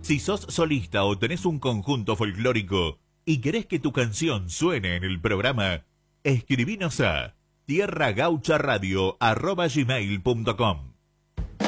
Si sos solista o tenés un conjunto folclórico y querés que tu canción suene en el programa, escribinos a tierragaucharadio@gmail.com.